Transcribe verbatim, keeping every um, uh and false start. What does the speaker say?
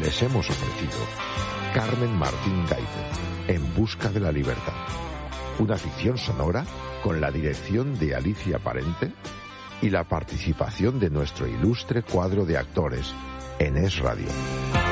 les hemos ofrecido Carmen Martín Gaite, En busca de la libertad. Una ficción sonora con la dirección de Alicia Parente y la participación de nuestro ilustre cuadro de actores en Es Radio.